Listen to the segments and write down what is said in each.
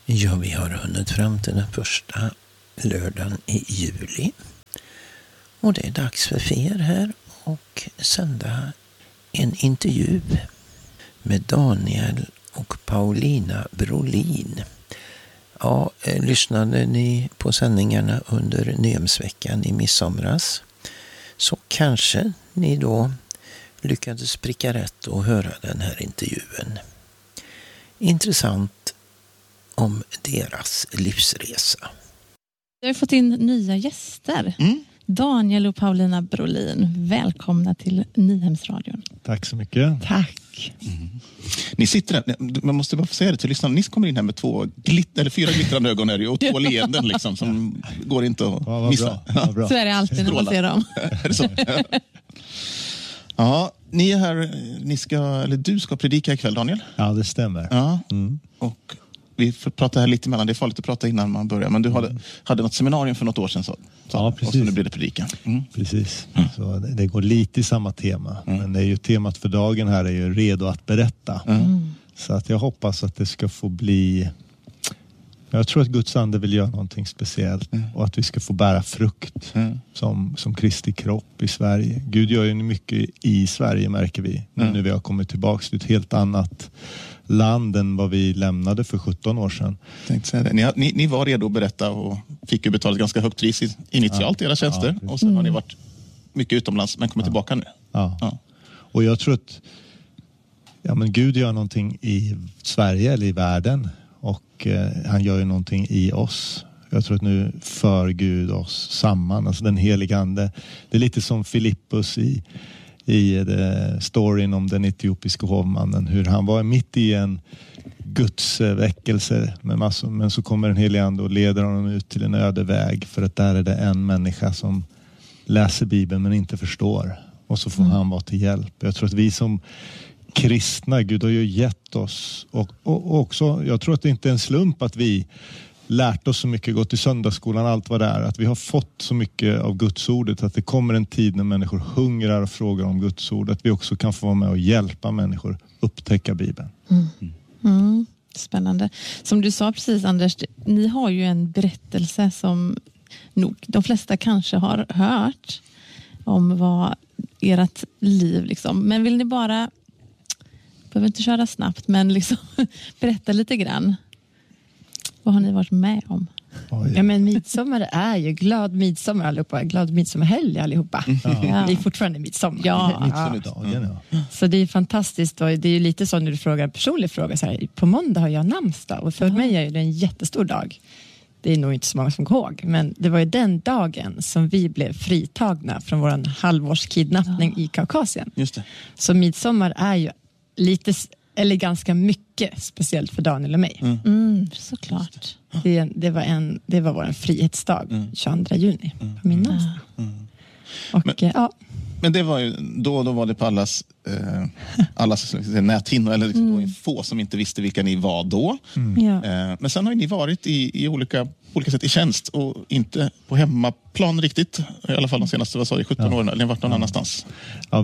Ja, vi har hunnit fram till den första lördagen i juli. Och det är dags för Fer här och sända en intervju med Daniel och Paulina Brolin. Ja, lyssnade ni på sändningarna under Nyhemsveckan i midsomras så kanske ni då lyckades pricka rätt och höra den här intervjun. Intressant om deras livsresa. Jag har fått in nya gäster. Daniel och Paulina Brolin, välkomna till Nyhemsradion. Tack så mycket. Tack. Ni sitter där, man måste bara få säga det till lyssnarna. Ni kommer in här med 4 glittrande ögon är det, och 2 leenden liksom, som går inte att missa. Bra. Så är det alltid när man ser dem. Är det så? Ja, ni är här, du ska predika ikväll, Daniel. Ja, det stämmer. Ja, och vi får prata här lite emellan. Det är farligt att prata innan man börjar. Men du hade något seminarium för något år sedan. Ja, precis. Och så nu blir det predikan. Precis. Så det går lite i samma tema. Men det är ju temat för dagen här är ju redo att berätta. Så att jag hoppas att det ska få bli... Jag tror att Guds ande vill göra någonting speciellt. Och att vi ska få bära frukt som Kristi kropp i Sverige. Gud gör ju mycket i Sverige, märker vi. Nu vi har kommit tillbaka till ett helt annat land än vad vi lämnade för 17 år sedan. Tänkte säga det. Ni var redo att berätta och fick ju betala ett ganska högt pris initialt i era tjänster. Och sen har ni varit mycket utomlands men kommer tillbaka nu. Ja. Och jag tror att Gud gör någonting i Sverige eller i världen. Och han gör ju någonting i oss. Jag tror att nu för Gud oss samman. Alltså den heliga ande. Det är lite som Filippus i storyn om den etiopiska hovmannen. Hur han var mitt i en Guds väckelse med massor. Men så kommer den heliga ande och leder honom ut till en öde väg. För att där är det en människa som läser Bibeln men inte förstår. Och så får han vara till hjälp. Jag tror att vi som kristna, Gud har ju gett oss och också, jag tror att det inte är en slump att vi lärt oss så mycket, gått i söndagsskolan, allt vad det är, att vi har fått så mycket av Guds ordet att det kommer en tid när människor hungrar och frågar om Guds ord, att vi också kan få vara med och hjälpa människor upptäcka Bibeln. Spännande. Som du sa precis, Anders, ni har ju en berättelse som nog de flesta kanske har hört om vad ert liv liksom, men vill ni bara, behöver inte köra snabbt, men liksom berätta lite grann. Vad har ni varit med om? Ja, men midsommar är ju glad midsommar allihopa. Glad midsommarhelg allihopa. Det är fortfarande midsommar. Ja. Så det är fantastiskt. Och det är ju lite så när du frågar en personlig fråga. Så här, på måndag har jag namnsdag. Och för mig är det en jättestor dag. Det är nog inte så många som kommer ihåg. Men det var ju den dagen som vi blev fritagna från vår halvårskidnappning i Kaukasien. Just det. Så midsommar är ju lite, eller ganska mycket speciellt för Daniel och mig. Såklart. Det var vår frihetsdag 22 juni på min namnsdag. Men det var ju då var det på allas näthinnor, eller liksom då få som inte visste vilka ni var då. Men sen har ju ni varit i olika sätt i tjänst och inte på hemmaplan riktigt, i alla fall de senaste 17 åren, eller varit någon annanstans. Ja,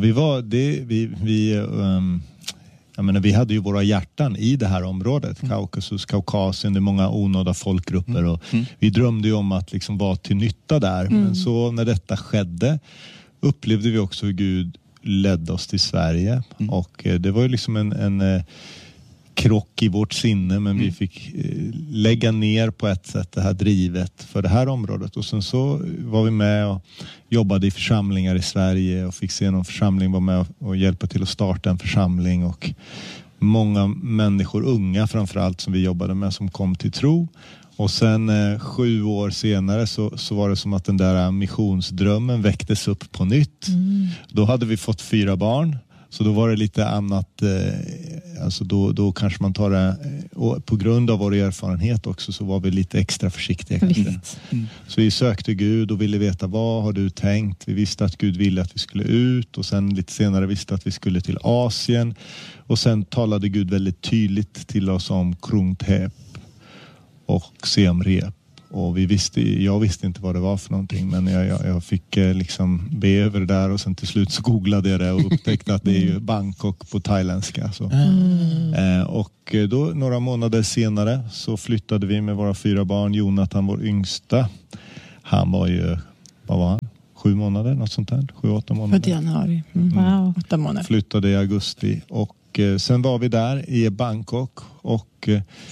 vi hade ju våra hjärtan i det här området. Kaukasus, Kaukasien, det är många onådda folkgrupper. Och vi drömde ju om att liksom vara till nytta där. Men så när detta skedde upplevde vi också hur Gud ledde oss till Sverige. Och det var ju liksom en krock i vårt sinne. Men vi fick lägga ner på ett sätt det här drivet för det här området. Och sen så var vi med och jobbade i församlingar i Sverige. Och fick se någon församling vara med och hjälpa till att starta en församling. Och många människor, unga framförallt, som vi jobbade med, som kom till tro. Och sen 7 år senare så var det som att den där missionsdrömmen väcktes upp på nytt. Då hade vi fått 4 barn. Så då var det lite annat, alltså då kanske man tar det, och på grund av vår erfarenhet också så var vi lite extra försiktiga. Så vi sökte Gud och ville veta, vad har du tänkt? Vi visste att Gud ville att vi skulle ut, och sen lite senare visste att vi skulle till Asien. Och sen talade Gud väldigt tydligt till oss om Krung Thep och Siem Reap. Och jag visste inte vad det var för någonting, men jag fick liksom be över det där och sen till slut så googlade jag det och upptäckte att det är ju Bangkok på thailändska. Så. Och då några månader senare så flyttade vi med våra 4 barn. Jonathan, vår yngsta, han var ju, vad var han? 7 månader, något sånt där. 7-8 månader. 7 januari. Wow. 8 månader. Flyttade i augusti och sen var vi där i Bangkok och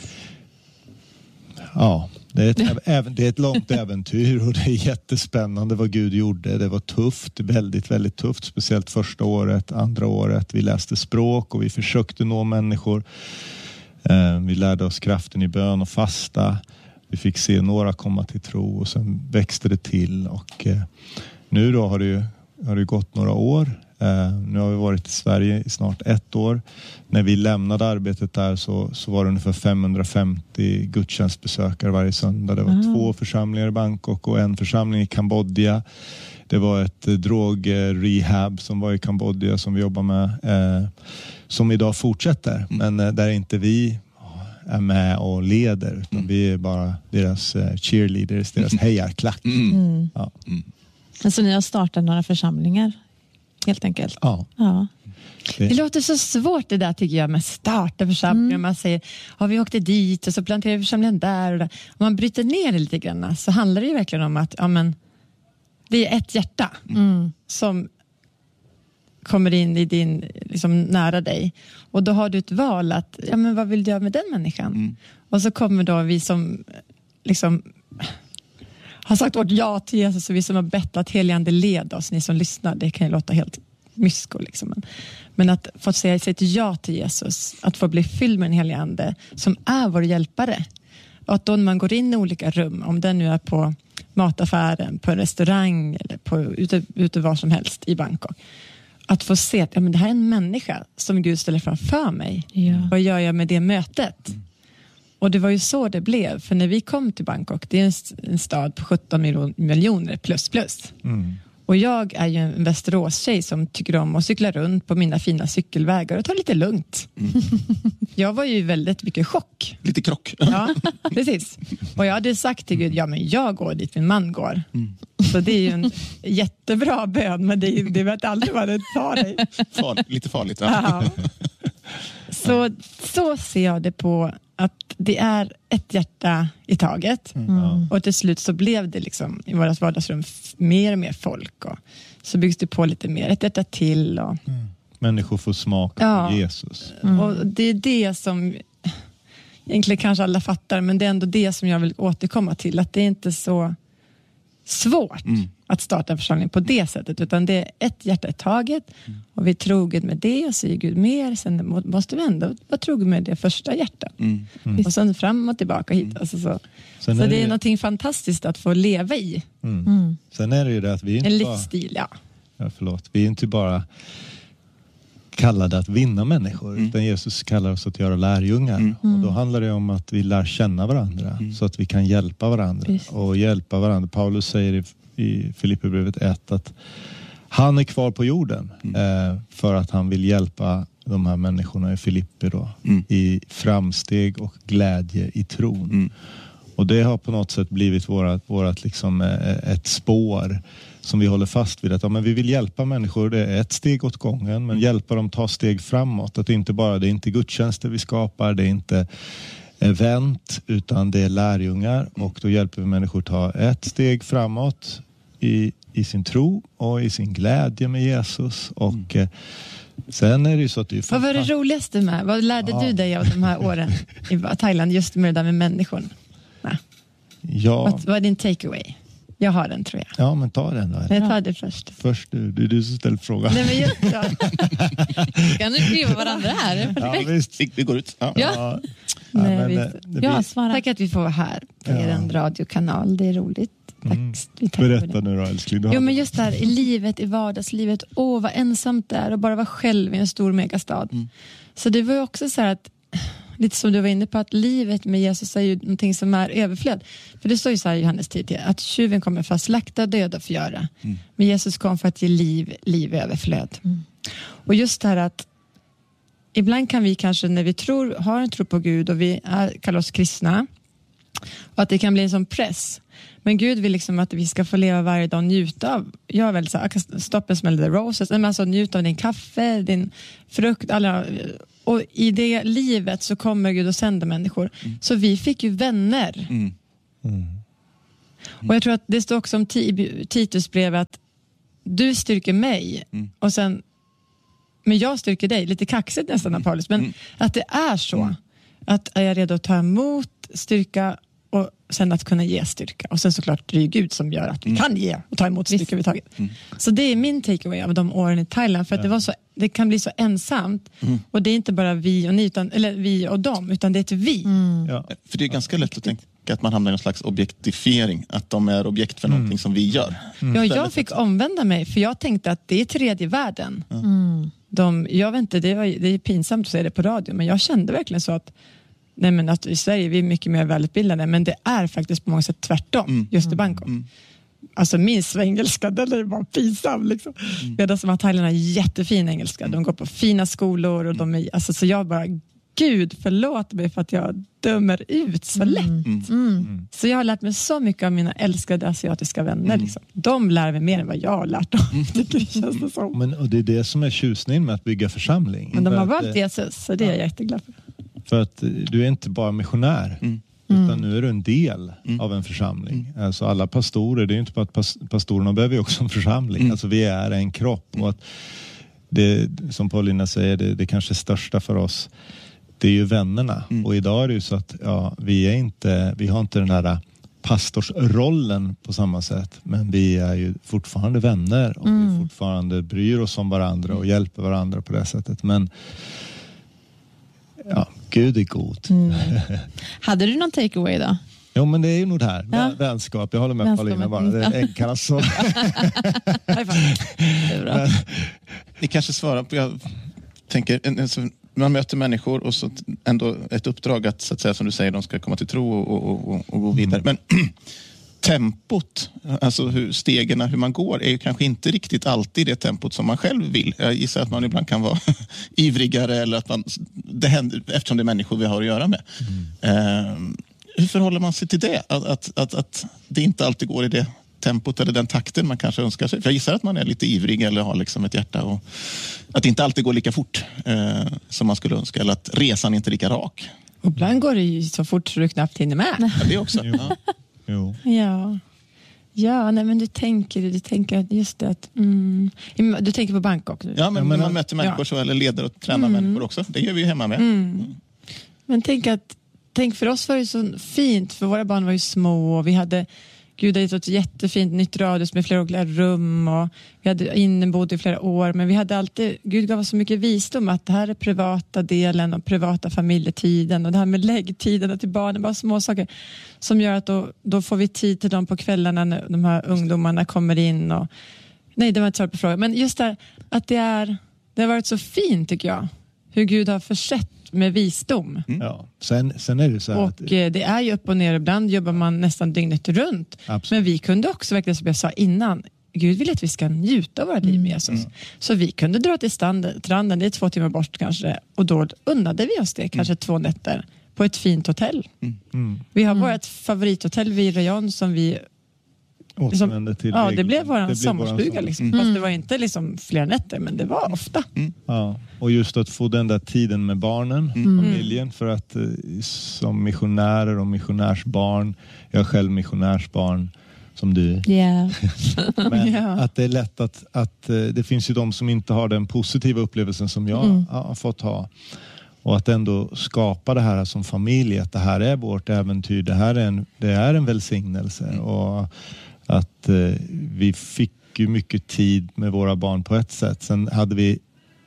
ja, det är ett långt äventyr och det är jättespännande vad Gud gjorde. Det var tufft, väldigt, väldigt tufft. Speciellt första året, andra året. Vi läste språk och vi försökte nå människor. Vi lärde oss kraften i bön och fasta. Vi fick se några komma till tro och sen växte det till. Och nu då har det gått några år. Nu har vi varit i Sverige i snart 1 år. När vi lämnade arbetet där så var det ungefär 550 gudstjänstbesökare varje söndag. Det var 2 församlingar i Bangkok och en församling i Kambodja. Det var ett drogrehab som var i Kambodja som vi jobbar med. Som idag fortsätter. Men där inte vi är med och leder. Utan vi är bara deras cheerleaders, deras hejarklack. Ja. Så ni har startat några församlingar? Helt enkelt. Ja. Det låter så svårt det där tycker jag med starta församlingar. Man säger, vi åkte dit och så planterade vi församlingen där och där. Om man bryter ner det lite grann så handlar det ju verkligen om att det är ett hjärta som kommer in i din, liksom nära dig. Och då har du ett val att, vad vill du göra med den människan? Och så kommer då vi som liksom har sagt vårt ja till Jesus och vi som har bett att heligande leda oss, ni som lyssnar, det kan ju låta helt mysko liksom. Men att få säga sitt ja till Jesus, att få bli fylld med en heligande som är vår hjälpare. Och att då när man går in i olika rum, om den nu är på mataffären, på en restaurang eller ute var som helst i Bangkok, att få se att det här är en människa som Gud ställer framför mig. Ja. Vad gör jag med det mötet? Och det var ju så det blev. För när vi kom till Bangkok, det är en stad på 17 miljoner plus. Och jag är ju en Västerås-tjej som tycker om att cykla runt på mina fina cykelvägar och ta lite lugnt. Jag var ju väldigt mycket chock. Lite krock. Ja, precis. Och jag hade sagt till Gud, men jag går dit min man går. Så det är ju en jättebra bön, men det vet aldrig vad det tar dig. Lite farligt. Ja. Så ser jag det på att det är ett hjärta i taget. Och till slut så blev det liksom i vårt vardagsrum mer och mer folk. Och så byggs det på lite mer. Ett hjärta till. Och människor får smaka på Jesus. Och det är det som egentligen kanske alla fattar. Men det är ändå det som jag vill återkomma till. Att det är inte så svårt att starta en församling på det sättet. Utan det är ett hjärta i taget. Och vi är troget med det och säger Gud mer. Sen måste vi ändå vara troget med det första hjärtat. Och sen fram och tillbaka hit. Alltså så det är någonting fantastiskt att få leva i. Sen är det ju det att vi inte en livsstil, vi är inte bara kallade att vinna människor. Utan Jesus kallar oss att göra lärjungar. Och då handlar det om att vi lär känna varandra. Så att vi kan hjälpa varandra. Och hjälpa varandra. Paulus säger i Filipperbrevet 1 att han är kvar på jorden. För att han vill hjälpa de här människorna i Filippi då. I framsteg och glädje i tron. Och det har på något sätt blivit vårat liksom ett spår som vi håller fast vid. Att men vi vill hjälpa människor, det är ett steg åt gången, men hjälpa dem ta steg framåt. Att det är inte gudstjänster vi skapar, det är inte event, utan det är lärjungar. Och då hjälper vi människor ta ett steg framåt i sin tro och i sin glädje med Jesus. Och sen är det ju så att vad var det roligaste med? Vad lärde du dig av de här åren i Thailand just med det där med människor? Vad är din takeaway? Jag har den, tror jag. Ja, men ta den då. Jag tar det först. Först du. Det är du som ställer frågan. Nej, men jag kan ni skriva varandra här? Ja, visst. Vi går ut. Ja. Svara. Tack att vi får vara här på er radiokanal. Det är roligt. Tack. Berätta nu då, älskling. Men just där i livet, i vardagslivet. Vad ensamt det är och bara vara själv i en stor megastad. Så det var ju också så här att lite som du var inne på, att livet med Jesus är ju någonting som är överflöd. För det står ju så här i Johannes 10 att tjuven kommer för att slakta, döda och förgöra. Men Jesus kom för att ge liv överflöd. Och just det här att ibland kan vi kanske när vi har en tro på Gud och vi kallar oss kristna, Och att det kan bli en sån press. Men Gud vill liksom att vi ska få leva varje dag och njuta av. Jag är väldigt så här, stop and smell the roses. Men alltså njuta av din kaffe, din frukt. Och i det livet så kommer Gud att sända människor. Så vi fick ju vänner. Och jag tror att det står också om Titus brev att du styrker mig. Och sen, men jag styrker dig. Lite kaxigt nästan av Paulus. Men att det är så. Att är jag redo att ta emot styrka och sen att kunna ge styrka. Och sen såklart det är Gud som gör att vi kan ge och ta emot styrka överhuvudtaget. Så det är min takeaway av de åren i Thailand. För att det kan bli så ensamt. Och det är inte bara vi och ni, eller vi och dem, utan det är ett vi. Ja. För det är ganska lätt att tänka att man hamnar i en slags objektifiering. Att de är objekt för någonting som vi gör. Ja, jag fick omvända mig. För jag tänkte att det är tredje världen. Jag vet inte, det är pinsamt att säga det på radio. Men jag kände verkligen så att nej, men att i Sverige är vi mycket mer välutbildade, men det är faktiskt på många sätt tvärtom just i Bangkok. Alltså min svengelska, den är bara pinsam liksom. Medan som att Thailand har jättefin engelska. De går på fina skolor och de är, alltså, så jag bara, Gud förlåt mig för att jag dömer ut så lätt. Så jag har lärt mig så mycket av mina älskade asiatiska vänner. Liksom. De lär mig mer än vad jag har lärt dem. Det känns det som. Men, och det är det som är tjusningen med att bygga församling. Men de har valt Jesus, så det är jag jätteglad för. För att du är inte bara missionär, utan nu är du en del av en församling. Alltså alla pastorer, det är ju inte bara att pastorerna behöver ju också en församling. Alltså vi är en kropp. Och att det, som Paulina säger, det kanske största för oss, det är ju vännerna. Och idag är det ju så att vi har inte den här pastorsrollen på samma sätt. Men vi är ju fortfarande vänner. Och vi fortfarande bryr oss om varandra och hjälper varandra på det sättet. Men Gud är god. Hade du någon takeaway då? Jo, men det är ju nog det här. Vänskap. Jag håller med Paulina bara. Det är enklast så. Ni kanske svarar på, jag tänker, man möter människor och så ändå ett uppdrag att, så att säga, som du säger, de ska komma till tro och gå vidare. Men tempot, alltså hur man går, är ju kanske inte riktigt alltid det tempot som man själv vill. Jag gissar att man ibland kan vara ivrigare eller att det händer, eftersom det är människor vi har att göra med. Hur förhåller man sig till det? Att det inte alltid går i det tempot eller den takten man kanske önskar sig. För jag gissar att man är lite ivrig eller har liksom ett hjärta och att det inte alltid går lika fort som man skulle önska, eller att resan inte är lika rak. Och ibland går det ju så fort så du knappt hinner med. Ja, det också. Jo. Ja, nej, men du tänker att just det att du tänker på Bangkok nu. Ja, men man möter människor så, eller leder och tränar människor också. Det gör vi ju hemma med. Men tänk för oss var det så fint, för våra barn var ju små och vi hade Gud hade ett jättefint nytt radhus med flera olika rum och vi hade innebodd i flera år, men vi hade alltid, Gud gav oss så mycket visdom att det här är privata delen och privata familjetiden och det här med läggtiden till barnen, bara små saker som gör att då får vi tid till dem på kvällarna när de här ungdomarna kommer in och nej, det var inte svar på frågan, men just där att det har varit så fint tycker jag, hur Gud har försett med visdom. Ja, sen är det så här och att det är ju upp och ner, ibland jobbar man nästan dygnet runt. Absolut. Men vi kunde också verkligen, som jag sa innan, Gud vill att vi ska njuta av våra liv med Jesus. Så vi kunde dra till stranden, det är 2 timmar bort kanske, och då unnade vi oss det, kanske 2 nätter på ett fint hotell. Vi har vårt favorithotell vid Rayon som vi återvände till. Ja, det blev våran sommarstuga liksom. Fast det var inte liksom flera nätter, men det var ofta. Ja, och just att få den där tiden med barnen, familjen, för att som missionärer och missionärsbarn, jag är själv missionärsbarn som du. Yeah. Men att det är lätt att det finns ju de som inte har den positiva upplevelsen som jag har fått ha. Och att ändå skapa det här som familj, att det här är vårt äventyr, det är en välsignelse. Och att vi fick ju mycket tid med våra barn på ett sätt. Sen hade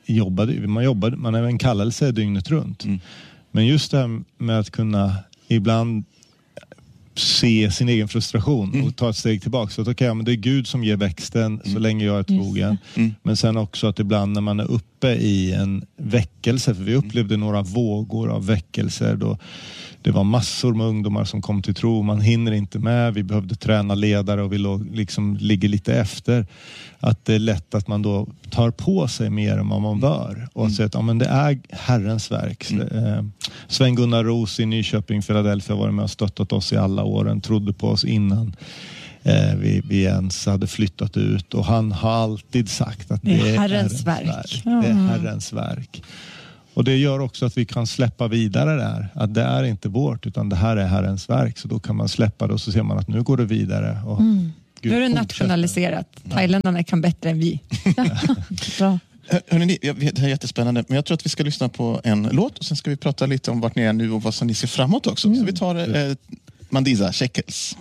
man är en kallelse dygnet runt. Men just det här med att kunna ibland se sin egen frustration och ta ett steg tillbaka. Så att men det är Gud som ger växten så länge jag är trogen. Men sen också att ibland när man är uppe i en väckelse, för vi upplevde några vågor av väckelser då det var massor med ungdomar som kom till tro. Man hinner inte med. Vi behövde träna ledare och vi ligger lite efter. Att det är lätt att man då tar på sig mer än vad man bör. Och att säga att men det är Herrens verk. Sven-Gunnar Ros i Nyköping, Philadelphia var med och stöttat oss i alla åren. Trodde på oss innan vi ens hade flyttat ut. Och han har alltid sagt att det är Herrens verk. Det är Herrens verk. Och det gör också att vi kan släppa vidare där. Att det är inte vårt utan det här är Herrens verk. Så då kan man släppa det och så ser man att nu går det vidare. Och nu är det nationaliserat. Thailändarna kan bättre än vi. Bra. Hörrni, det här är jättespännande. Men jag tror att vi ska lyssna på en låt. Och sen ska vi prata lite om vart ni är nu och vad som ni ser framåt också. Så vi tar Mandisa, Shekels.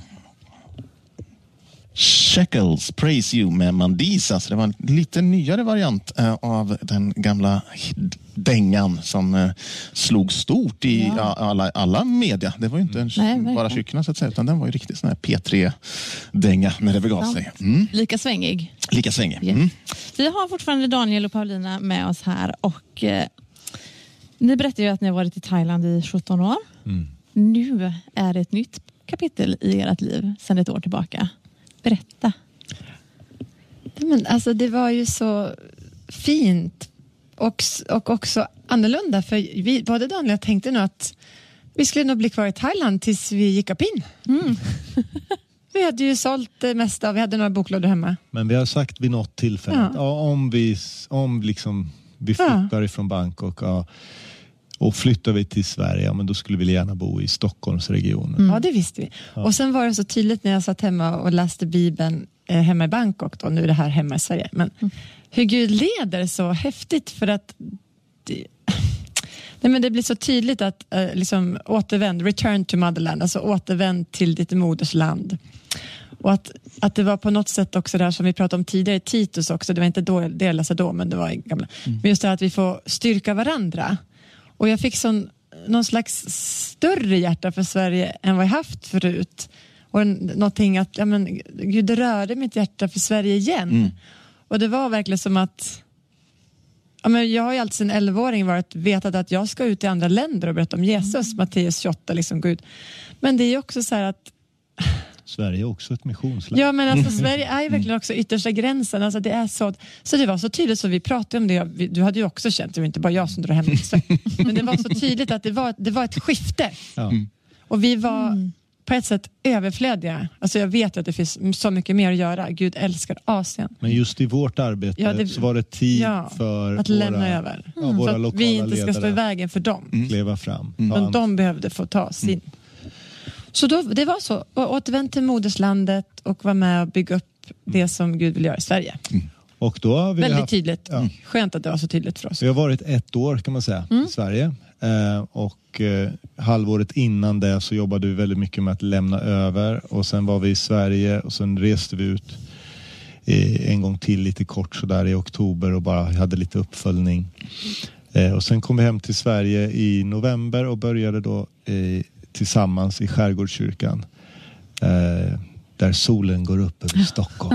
Shekels, Praise You med Mandisa. Så det var en lite nyare variant av den gamla dängan som slog stort i alla media. Det var ju inte bara kyrkorna så att säga, utan den var ju riktigt sån här P3-dänga när det begav sig. Lika svängig. Lika svängig. Vi har fortfarande Daniel och Paulina med oss här och ni berättar ju att ni har varit i Thailand i 17 år. Nu är det ett nytt kapitel i ert liv sedan ett år tillbaka. Berätta. Men alltså det var ju så fint och också annorlunda för vi, både Daniel och jag tänkte nog att vi skulle nog bli kvar i Thailand tills vi gick upp in. Vi hade ju sålt det mesta, vi hade några boklådor hemma. Men vi har sagt vid något tillfälle om vi flyttar ifrån Bangkok och flyttar vi till Sverige, men då skulle vi gärna bo i Stockholmsregionen. Ja, det visste vi. Ja. Och sen var det så tydligt när jag satt hemma och läste Bibeln hemma i Bangkok då, nu är det här hemma i Sverige. Men hur Gud leder så häftigt för att det blir så tydligt att liksom återvänd, return to motherland, alltså återvänd till ditt modersland. Och att det var på något sätt också där som vi pratade om tidigare, Titus också, det var inte då det jag läste då, men det var i gamla. Men just det att vi får styrka varandra. Och jag fick någon slags större hjärta för Sverige än vad jag haft förut. Och någonting att, Gud rörde mitt hjärta för Sverige igen. Och det var verkligen som att, jag har ju alltid sedan 11-åring vetat att jag ska ut i andra länder och berätta om Jesus, Matteus 28, liksom Gud. Men det är ju också så här att Sverige är också ett missionsland. Ja, men alltså Sverige är ju verkligen också yttersta gränsen. Alltså det är så det var så tydligt så vi pratade om det. Du hade ju också känt, det var inte bara jag som drog hem det. Men det var så tydligt att det var ett skifte. Ja. Och vi var på ett sätt överflödiga. Alltså jag vet att det finns så mycket mer att göra. Gud älskar Asien. Men just i vårt arbete så var det tid för att lämna över. Våra så att vi inte ska stå i vägen för dem. Leva fram. Men de behövde få ta sin. Så det var så. Och återvänd till moderslandet och var med och bygga upp det som Gud vill göra i Sverige. Och då har vi väldigt tydligt. Ja. Skönt att det var så tydligt för oss. Vi har varit 1 år kan man säga i Sverige. Och halvåret innan det så jobbade vi väldigt mycket med att lämna över. Och sen var vi i Sverige och sen reste vi ut en gång till lite kort så där i oktober och bara hade lite uppföljning. Och sen kom vi hem till Sverige i november och började då tillsammans i Skärgårdskyrkan där solen går upp över Stockholm.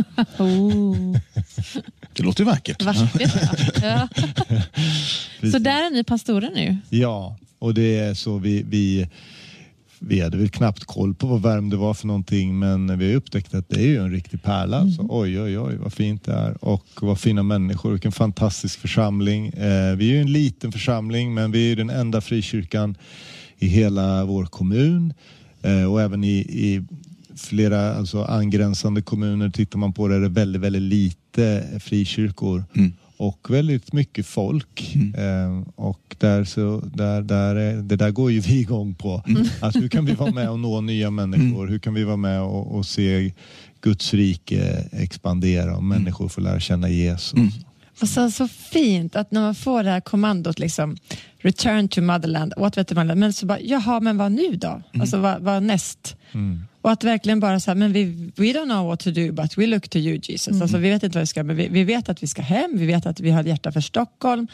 Det låter ju vackert. Ja. Så där är ni pastorer nu? Ja, och det är så vi hade väl knappt koll på vad Värmdö var för någonting, men vi har upptäckt att det är ju en riktig pärla. Så oj, vad fint det är och vad fina människor, vilken fantastisk församling. Vi är ju en liten församling, men vi är den enda frikyrkan i hela vår kommun och även i flera alltså angränsande kommuner tittar man på det är det väldigt, väldigt lite frikyrkor och väldigt mycket folk och det där går ju vi igång på att hur kan vi vara med och nå nya människor, hur kan vi vara med och se Guds rike expandera och människor får lära känna Jesus. Och så fint att när man får det här kommandot liksom return to motherland, återvänd till motherland, men så bara, jaha, men vad nu då? Alltså vad näst? Och att verkligen bara så här, men we don't know what to do but we look to you Jesus. Alltså vi vet inte vad vi ska, men vi vet att vi ska hem, vi vet att vi har hjärta för Stockholm,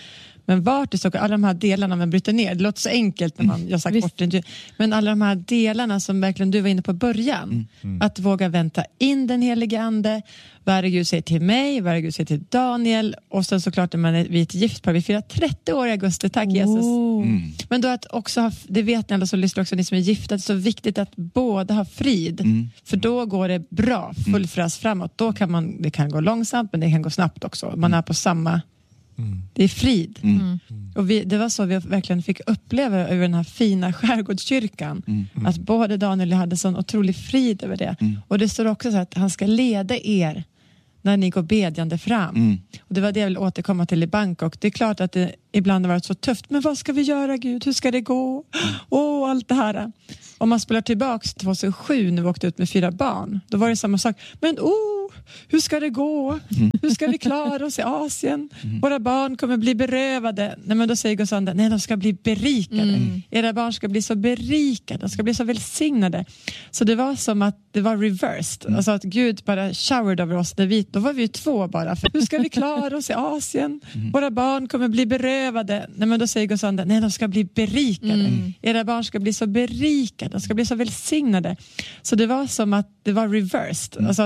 Men vart i Stockholm, alla de här delarna man bryter ner, det låter så enkelt när jag sagt bort det, men alla de här delarna som verkligen du var inne på början, att våga vänta in den helige ande, vad är det Gud säger till mig, vad är det Gud säger till Daniel, och sen såklart när vi är ett giftpar, vi firar 30 år i augusti, tack Jesus. Men då att också ha, det vet ni alla som lyssnar också, ni som är gifta, det är så viktigt att båda har frid, för då går det bra, full fräs framåt, då kan det kan gå långsamt men det kan gå snabbt också, man är på samma. Det är frid. Och det var så vi verkligen fick uppleva över den här fina skärgårdskyrkan. Att både Daniel och jag hade sån otrolig frid över det. Och det står också så att han ska leda er när ni går bedjande fram. Och det var det jag vill återkomma till i Bangkok. Det är klart att det ibland har varit så tufft. Men vad ska vi göra, Gud? Hur ska det gå? Allt det här. Om man spelar tillbaks till 2007 när vi åkte ut med 4 barn. Då var det samma sak. Men hur ska det gå? Hur ska vi klara oss i Asien? Våra barn kommer bli berövade. Nej, men då säger Guds ande, nej, de ska bli berikade. Era barn ska bli så berikade. De ska bli så välsignade. Så det var som att det var reversed. Alltså att Gud bara showered över oss. Då var vi 2 bara. Hur ska vi klara oss i Asien? Våra barn kommer bli berövade. Nej, men då säger Guds ande, nej, de ska bli berikade. Era barn ska bli så berikade. De ska bli så välsignade. Så det var som att det var reversed. Alltså